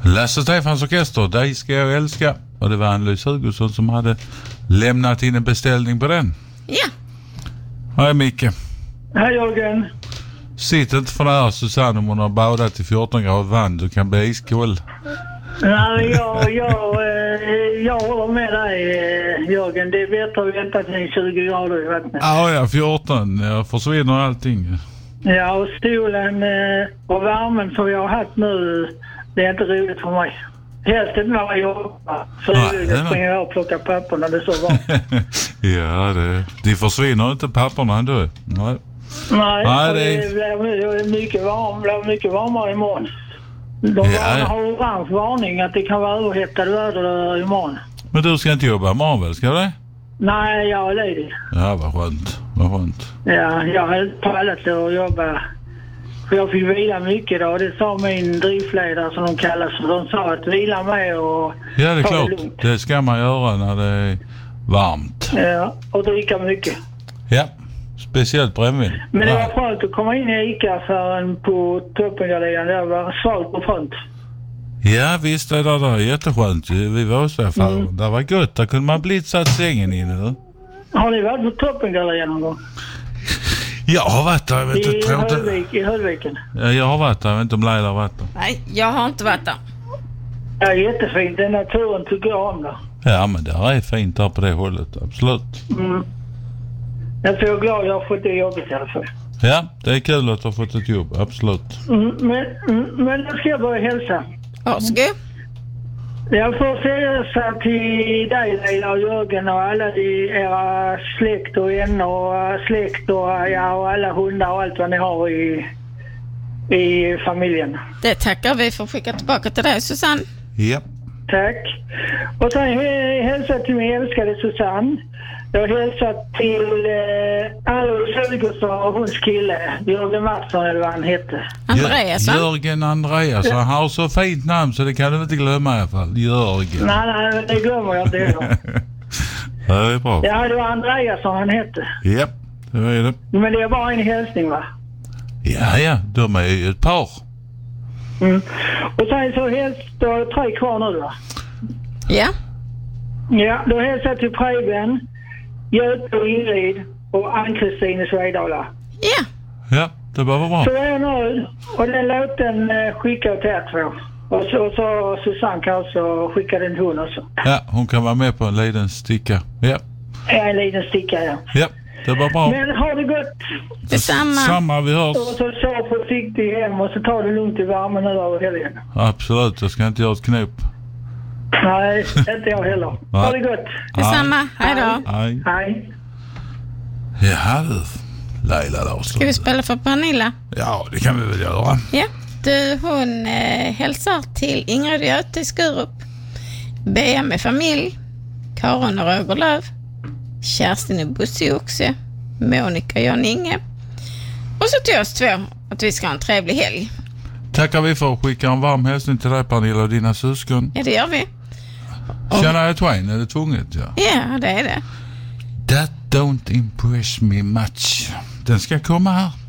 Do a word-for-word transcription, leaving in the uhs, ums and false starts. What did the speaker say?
Lasse Stefans orkester, dig ska jag älska. Och det var Ann-Louise Hugosson som hade lämnat in en beställning på den. Ja. Hej Micke. Hej Jörgen. Sitt inte för nära Susanne om hon har badat i fjorton grader varmt. Du kan bli iskoll. Nej, jag, jag, jag håller med dig Jörgen. Det är bättre att vänta till tjugo grader i vattnet. Ja, ja, fjorton. Jag försvinner allting. Ja, och stolen och värmen som jag har haft nu, det är inte roligt för mig. Helst inte när jag jobbar. Så Nej, jag springer jag och plockar papper när det är så varmt. Ja, det, de försvinner inte papperna ändå. Nej, Nej, Nej det, det blir mycket, varm, blir mycket varmare imorgon. De ja, ja. har orange varning att det kan vara överhettade väder imorgon. Men du ska inte jobba imorgon väl, ska du? Nej, jag är ledig. Ja, vad skönt. Vad skönt. Ja, jag har inte pallat att jobba. För jag fick vila mycket då. Det sa min drivledare som de kallas. De sa att vila med och Ja, det är ta klart. det lugnt. Det ska man göra när det är varmt. Ja, och dricka mycket. Ja, speciellt brännvin. Men det var Ja. skönt att komma in i ICA-affären på Toppengallerian. Det var svalt och skönt. Ja, visst är det där jätteskönt. Vi var hos där för mm. Det var gott. Där kunde man blitsa sängen in, eller? Har ni varit på Toppengallerian någon gång? Jag har varit där, jag vet inte. I, Tror inte. Höllvik, I Höllviken. Ja, jag har varit där, jag vet inte om Leila har varit där. Nej, jag har inte varit där. Ja, jättefint. Den naturen tycker jag om där. Ja, men det är fint där på det hållet, absolut. Mm. Jag är så glad att jag har fått det jobbet i alla fall. Ja, det är kul att du har fått ett jobb, absolut. Mm, men, mm, men nu ska jag börja hälsa. Varsågod. Jag får hälsa till dig, Leila och Jörgen och alla de, era släkt och vänner och släkt och, ja, och alla hundar och allt vad ni har i, i familjen. Det tackar vi för att skicka tillbaka till dig, Susanne. Ja. Tack. Och sen hälsa till min älskade Susanne. Jag har hälsat till eh, Ann-Louise Hugosson och hans kille, Jörgen Mattsson eller vad han hette. Andreas, va? Jörgen Andreas. Han har så fint namn så det kan du inte glömma i alla fall. Jörgen. Nej, nej, det glömmer jag inte. Ja, det är bra. Ja, det var Andreas som han hette. Ja, det är det. Men det är bara en hälsning, va? Ja, ja. De är ju ett par. Mm. Och sen så helst, då är det tre kvar nu, va? Ja. Ja, då hälsar jag till Preben, Göte och Ingrid och Ann-Kristin i Svedala. Ja. Ja, det var bra. Så är jag nöjd. Och den låten eh, skickar jag till er två. Och så, och så Susanne kan också skicka den till hon också. Ja, hon kan vara med på en liten sticka. Ja. En liten sticka, ja. Ja, det var bra. Men har det gott. Detsamma. Samma, vi hörs. Och så så försiktigt hem och så tar det lugnt i värmen nu över helgen. Absolut, jag ska inte göra ett knop. Nej, inte jag heller. Ha det gott. Detsamma. Hej då. Hej. Hej. Ja, du. Laila Larsson. Ska vi spela för Pernilla? Ja, det kan vi väl göra. Ja. Du, hon eh, hälsar till Ingrid och Göte i Skurup. Bea med familj. Karin och Roger Löv. Kerstin och Bosse Oxe. Monica och Jan Inge. Och så till oss två att vi ska ha en trevlig helg. Tackar vi för att skicka en varm hälsning till dig, Pernilla, och dina syskon. Ja, det gör vi. Känner jag Twain, är det tvunget? Ja. Ja, det är det. That don't impress me much. Den ska komma här.